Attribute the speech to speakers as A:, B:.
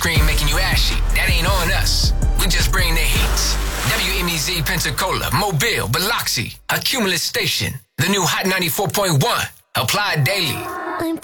A: Cream making you ashy. That ain't on us. We just bring the heat. WMEZ Pensacola, Mobile, Biloxi, Accumulus Station. The new Hot 94.1. Applied daily.